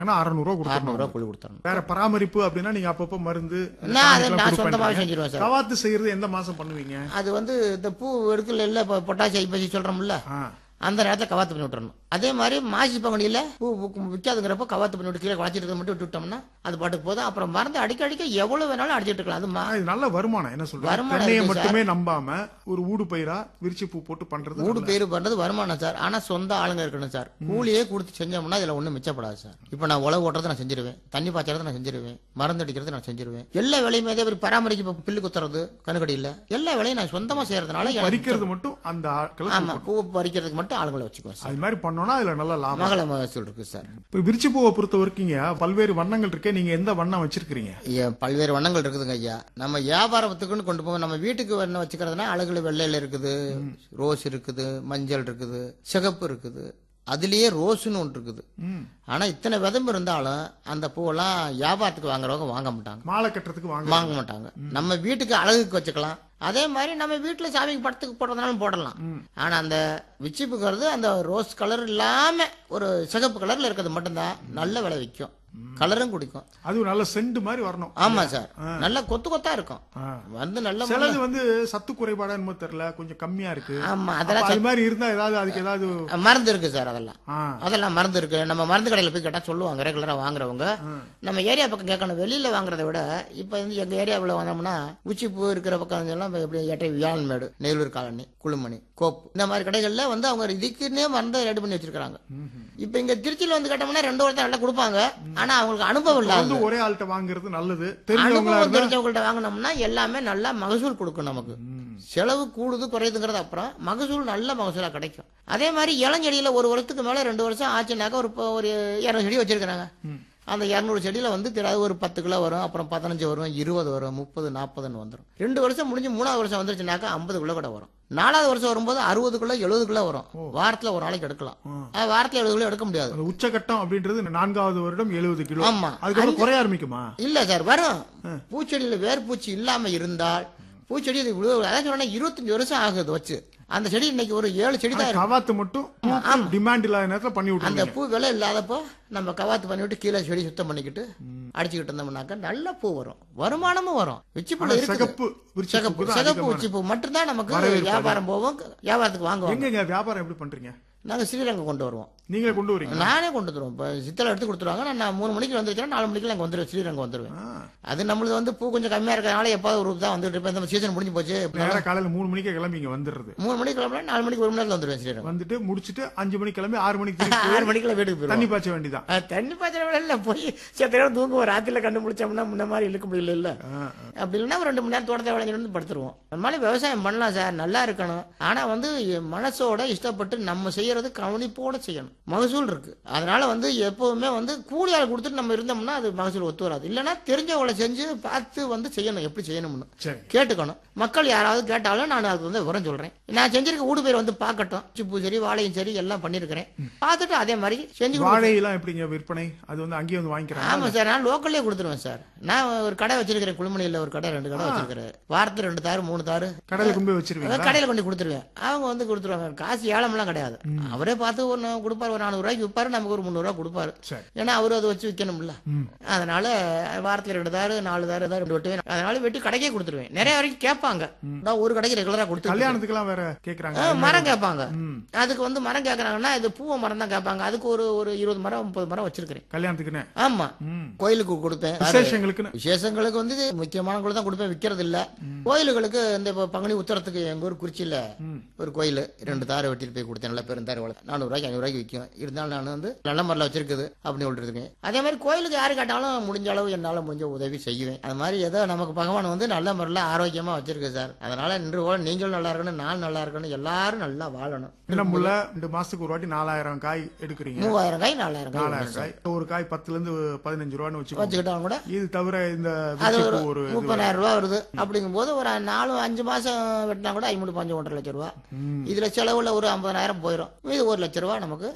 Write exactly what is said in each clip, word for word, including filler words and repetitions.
ஏன்னா அறுநூறு ரூபாய் கொடுத்தா அறுநூறு ரூபாய் கூலி கொடுத்துறணும். வேற பராமரிப்பு அப்படின்னா நீங்க அப்பப்ப மருந்து நான் அதை நான் சொந்தமாவே செஞ்சிருவேன் சார். கவாத்து செய்யறது எந்த மாசம் பண்ணுவீங்க? அது வந்து இந்த பூ எடுக்கல இல்ல பொட்டாசி ஐப்பசி சொல்றோம்ல, அந்த நேரத்தில் கவாத்து பண்ணி விட்டுறணும். அதே மாதிரி மாசி பங்குனியில பூ விற்காதுங்கிறப்ப கவாத்து பண்ணி விட்டு கீழே குழச்சிட்டு மட்டும் விட்டு விட்டோம்னா அது பாட்டுக்கு போதும். அப்புறம் மருந்து அடிக்க அடிக்க எவ்வளவு வேணாலும் அடிச்சிட்டு இருக்கலாம். அது நல்ல வருமானம். என்ன சொல்றேன், மட்டுமே நம்பாம ஒரு ஊடு பயிரா விரிச்சி பூ போட்டு பண்றது, ஊடு பயிர் பண்றது வருமானம் சார். ஆனா சொந்த ஆளுங்க இருக்கணும் சார். கூலியே கொடுத்து செஞ்சோம்னா இதுல ஒண்ணும் மிச்சப்படாது சார். இப்ப நான் உழவு ஓட்டுறது நான் செஞ்சிருவேன், தண்ணி பாய்ச்சறது நான் செஞ்சிருவேன், மருந்து அடிக்கிறது நான் செஞ்சிருவேன். எல்லா வேலையுமே அதே மாதிரி பராமரிக்க பில்லு குத்துறது கணுக்கடியில் எல்லா வேலையும் நான் சொந்தமா செய்யறதுனால பறிக்கிறது மட்டும் அந்த ஆமா பூ பறிக்கிறதுக்கு மட்டும் ஆளுங்களை வச்சுக்குவேன். அது மாதிரி பண்ணோம்னா அதுல நல்ல லாபம் மகள மகசூல் இருக்கு சார். இப்ப விரிச்சி பூவை பொறுத்த வரைக்கும் பல்வேறு வண்ணங்கள் இருக்கே, நீங்க எந்த வண்ணம் வச்சிருக்கீங்க? பல்வேறு வண்ணங்கள் இருக்குதுங்க ஐயா. நம்ம வியாபாரத்துக்குன்னு கொண்டு போவோம். நம்ம வீட்டுக்கு வண்ணம் வச்சுக்கிறதுனா அழகுல வெள்ளையில இருக்குது, ரோஸ் இருக்குது, மஞ்சள் இருக்குது, சிகப்பு இருக்குது, அதுலயே ரோஸ்ன்னு ஒன்று இருக்குது. ஆனா இத்தனை விதம்பு இருந்தாலும் அந்த பூவெல்லாம் வியாபாரத்துக்கு வாங்குறவங்க வாங்க மாட்டாங்க, மாலை கட்டுறதுக்கு வாங்க வாங்க மாட்டாங்க. நம்ம வீட்டுக்கு அழகுக்கு வச்சுக்கலாம். அதே மாதிரி நம்ம வீட்டுல சாமிக்கு படத்துக்கு போடுறதுனாலும் போடலாம். ஆனா அந்த விச்சிப்புங்கிறது அந்த ரோஸ் கலர் இல்லாம ஒரு சிகப்பு கலர்ல இருக்கிறது மட்டும்தான் நல்ல விலை விற்கும், கலரும் குடிக்கும். அது நல்ல செண்டு மாதிரி வரணும். ஆமா சார், நல்ல கொத்து கொத்தா இருக்கும். வந்து நல்ல சிலது வந்து சத்து குறைபாடு என்னமோ தெரியல, கொஞ்சம் கம்மியா இருக்கு. ஆமா, அதெல்லாம் அது மாதிரி இருந்தா ஏதாவது அதுக்கு ஏதாவது மருந்து இருக்கு சார். அதெல்லாம் அதெல்லாம் மருந்து இருக்கு. நம்ம மருந்து கடையில போய் கேட்டா சொல்லுவாங்க, ரெகுலரா வாங்குறவங்க. நம்ம ஏரியா பக்கம் கேட்கணும், வெளியில வாங்குறத விட இப்ப வந்து எங்க ஏரியாவில் வந்தோம்னா உச்சி பூ இருக்கிற பக்கம் எல்லாம் எப்படி எட்டை வியாழன்மேடு, நெல்லூர் காலனி, குளுமணி, கோப்பு, இந்த மாதிரி கடைகள்ல வந்து அவங்க இதுக்குன்னே மருந்து ரெடி பண்ணி வச்சிருக்காங்க. இப்ப இங்க திருச்சியில வந்து கேட்டோம்னா ரெண்டு வருஷம் நல்லா கொடுப்பாங்க. ஆனா அவங்களுக்கு அனுபவம் இல்லாத ஒரே ஆள்கிட்ட வாங்குறது நல்லது. அனுபவம் தெரிஞ்சவங்கள்ட்ட வாங்கினோம்னா எல்லாமே நல்லா மகசூல் கொடுக்கும். நமக்கு செலவு கூடுது குறையுதுங்கிறது அப்புறம் மகசூல் நல்ல மகசூலா கிடைக்கும். அதே மாதிரி இளஞ்செடியில ஒரு வருஷத்துக்கு மேல ரெண்டு வருஷம் ஆச்சுனாக்கா ஒரு ஒரு இருநூறு செடி வச்சிருக்கிறாங்க. அந்த இருநூறு செடியில வந்து தெரியாது ஒரு பத்து கிலோ வரும், அப்புறம் பதினஞ்சு வரும், இருபது வரும், முப்பது நாற்பதுன்னு வந்துடும். ரெண்டு வருஷம் முடிஞ்சு மூணாவது வருஷம் வந்துருச்சுனாக்கா ஐம்பது கிலோ கூட வரும். நாலாவது வருஷம் வரும்போது அறுபது கிலோ எழுபது கிலோ வரும். வாரத்துல ஒரு நாளைக்கு எடுக்கலாம். வாரத்துல எழுபது கிலோ எடுக்க முடியாது. உச்சகட்டம் அப்படின்றது நான்காவது வருடம் எழுபது கிலோ. ஆமா, அதுக்கு குறைய ஆரம்பிக்குமா? இல்ல சார், வரும். பூச்செடியில வேர் பூச்சி இல்லாம இருந்தால் பூச்செடி அதான் சொன்னா இருபத்தஞ்சு வருஷம் ஆகுது வச்சு. அந்த செடி இன்னைக்கு ஒரு ஏழு செடி தான் கவாத்து மட்டும் டிமாண்ட் இல்லாத நேரத்துல பண்ணி விட்டு அந்த பூ விலை இல்லாதப்போ நம்ம கவாத்து பண்ணி விட்டு கீழே செடி சுத்தம் பண்ணிக்கிட்டு அடிச்சுக்கிட்டு இருந்தோம்னாக்கா நல்ல பூ வரும், வருமானமும் வரும். விச்சிப்பூ சிகப்பு சிகப்பு உச்சிப்பூ மட்டும்தான் நமக்கு வியாபாரம் போவோம், வியாபாரத்துக்கு வாங்குவாங்க. வியாபாரம் எப்படி பண்றீங்க? நாங்க ஸ்ரீரங்கம் கொண்டு வருவோம். நீங்களே கொண்டு வரீங்க? நானே கொண்டு வந்துருவோம். இப்போ சித்தலை எடுத்து கொடுத்துருவாங்க. நான் மூணு மணிக்கு வந்துருச்சேன், நாலு மணிக்கு அங்கே வந்துடுவேன், ஸ்ரீரங்கம் வந்துருவேன். அது நம்மளுக்கு வந்து பூ கொஞ்சம் கம்மியா இருக்கிறதுனால எப்பாவது ஒரு தான் வந்துட்டு இருப்பேன். இந்த சீசன் முடிஞ்சு போச்சு. காலையில மூணு மணிக்கு கிளம்பி இங்க வந்துடுறது. மூணு மணிக்கு கிளம்பி நாலு மணிக்கு ஒரு மணி நேரம் வந்துருவேன் ஸ்ரீரங்கம். வந்துட்டு முடிச்சுட்டு அஞ்சு மணிக்கு கிளம்பி ஆறு மணிக்கு ஆறு மணிக்குள்ள வீட்டுக்கு போய் தண்ணி பாய்ச்ச வேண்டியதான். தண்ணி பாய்ச்ச வேலை போய் சேர்த்த நேரம் தூங்குவோம். ராத்திரில கண்டு முடிச்சோம்னா முன்ன மாதிரி இழுக்க முடியல இல்ல. அப்படி இல்லைன்னா ஒரு ரெண்டு மணி நேரம் தோட்டத்தை விளைஞ்சிட்டு வந்து படுத்துருவோம். அந்த மாதிரி விவசாயம் பண்ணலாம் சார், நல்லா இருக்கணும். ஆனா வந்து மனசோட இஷ்டப்பட்டு நம்ம செய்யறது கவனிப்போட செய்யணும். மகசூல் இருக்கு. அதனால வந்து எப்பவுமே வந்து கூலியால் கொடுத்துட்டு நம்ம இருந்தோம்னா அது மகசூல் ஒத்து வராது. இல்லைன்னா தெரிஞ்சவங்களை செஞ்சு பார்த்து வந்து செய்யணும், எப்படி செய்யணும்னு கேட்டுக்கணும். மக்கள் யாராவது கேட்டாலும் நான் அதுக்கு வந்து விவரம் சொல்றேன். நான் செஞ்சிருக்க ஊடு பேர் வந்து பார்க்கட்டும். சிப்பு சரி வாழையும் சரி எல்லாம் பண்ணிருக்கிறேன். பார்த்துட்டு அதே மாதிரி செஞ்சு வாழையெல்லாம் எப்படிங்க விற்பனை? அது வந்து அங்கேயே வந்து வாங்கிக்கிறேன். ஆமா சார், நான் லோக்கல்லே கொடுத்துருவேன் சார். நான் ஒரு கடை வச்சிருக்கிறேன், குளுமணியில ஒரு கடை, ரெண்டு கடை வச்சிருக்கிறேன். வாரத்துக்கு ரெண்டு தாரு மூணு தாரு கடையில கொண்டு போய் வச்சிருவேன். கடையில கொண்டு கொடுத்துருவேன். அவங்க வந்து கொடுத்துருவாங்க. காசு ஏழமெல்லாம் கிடையாது. அவரே பார்த்து ஒன்னு கொடுப்பாரு, ஒரு நானூறு ரூபாய்க்கு விற்பாரு, நமக்கு ஒரு முந்நூறு ரூபாய் கொடுப்பாரு. ஏன்னா அவரு அதை வச்சு விற்கணும்ல. அதனால வாரத்துல ரெண்டு தாரு நாலு தாரு ரெண்டு வெட்டுவேன். அதனால வெட்டி கடைக்கே கொடுத்துருவேன். நிறைய வரைக்கும் கேட்பாங்க. ஒரு கடைக்கு ரெகுலரா கொடுத்து கல்யாணத்துக்கு வேற கேக்குறாங்க, மரம் கேட்பாங்க. அதுக்கு வந்து மரம் கேட்கறாங்கன்னா இது பூவ மரம் தான் கேட்பாங்க. அதுக்கு ஒரு ஒரு இருபது மரம் முப்பது மரம் வச்சிருக்கேன் கல்யாணத்துக்குன்னு. ஆமா, கோயிலுக்கு கொடுப்பேன். விசேஷங்களுக்கு விசேஷங்களுக்கு வந்து முக்கியமான தான் கொடுப்பேன், விற்கிறது இல்ல. கோயிலுகளுக்கு இந்த பங்குனி உத்தரத்துக்கு எங்க ஊர் குறிச்சியில ஒரு கோயில் ரெண்டு தாரை வெட்டிட்டு போய் கொடுத்தேன். நல்ல பெருந்தாரு நானூறு ரூபாய்க்கு ஐநூறு ரூபாய்க்கு விற்கும். இருந்தாலும் நான் வந்து நல்ல மரல வச்சிருக்குது அப்படின்னு சொல்லிட்டு இருக்கேன். அதே மாதிரி கோயிலுக்கு யாரு கேட்டாலும் முடிஞ்ச அளவு என்னால முடிஞ்ச உதவி செய்வேன். அது மாதிரி ஏதோ நமக்கு பகவான் வந்து நல்ல முறையில் ஆரோக்கியமா வச்சிருக்கு சார். அதனால இன்று போல நீங்களும் நல்லா இருக்கணும், நான் நல்லா இருக்கணும், எல்லாரும் நல்லா வாழணும். ரெண்டு மாசத்துக்கு ஒரு வாட்டி நாலாயிரம் காய் எடுக்கிறீங்க. மூவாயிரம் காய் நாலாயிரம் நாலாயிரம் காய் ஒரு காய் பத்துல இருந்து பதினஞ்சு ரூபான்னு வச்சு வச்சுக்கிட்டாலும் கூட இது தவிர இந்த ஒரு முப்பதாயிரம் ரூபாய் வருது. அப்படிங்கும் போது ஒரு நாலு அஞ்சு மாசம் வெட்டினா கூட ஐம்பது பஞ்சு ஒன்றரை லட்சம் ரூபாய். இதுல செலவுல ஒரு ஐம்பதாயிரம் போயிடும். இது ஒரு லட்சம் ரூபாய் நமக்கு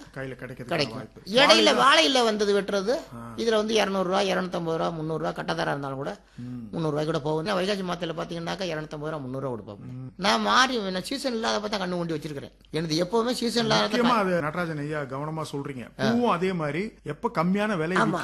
கையில கிடைக்கிறது கிடைக்கும். இடையில வாழையில வந்தது வெட்டுறது இதுல வந்து இருநூறு ரூபாய் இருநூத்தி ஐம்பது ரூபா முந்நூறு ரூபாய் கட்டதாரா இருந்தாலும் கூட முந்நூறு ரூபாய் கூட போகும். வைகாசி மாதத்துல பாத்தீங்கன்னாக்கா இருநூத்தி ஐம்பது ரூபா முந்நூறு ரூபா கொடுப்பாங்க. நான் மாறி சீசன் இல்லாத பார்த்தா கண்ணு கொண்டு வச்சிருக்கிறேன். எனக்கு எப்பவுமே சீசன் இல்லாத நடராஜன் ஐயா கவனமா சொல்றீங்க. பூவும் அதே மாதிரி எப்ப கம்மியான விலை